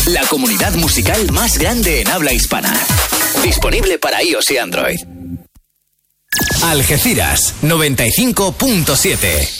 la comunidad musical más grande en habla hispana. Disponible para iOS y Android. Algeciras 95.7.